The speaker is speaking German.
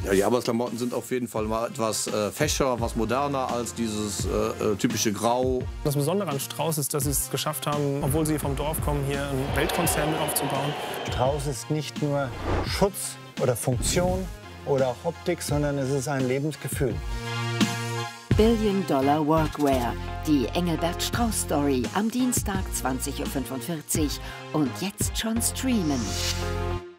Ja, die Arbeitsklamotten sind auf jeden Fall mal etwas fescher, was moderner als dieses typische Grau. Das Besondere an Strauß ist, dass sie es geschafft haben, obwohl sie vom Dorf kommen, hier einen Weltkonzern mit aufzubauen. Strauß ist nicht nur Schutz oder Funktion oder auch Optik, sondern es ist ein Lebensgefühl. Billion-Dollar Workwear, die Engelbert Strauß Story am Dienstag 20:45 Uhr und jetzt schon streamen.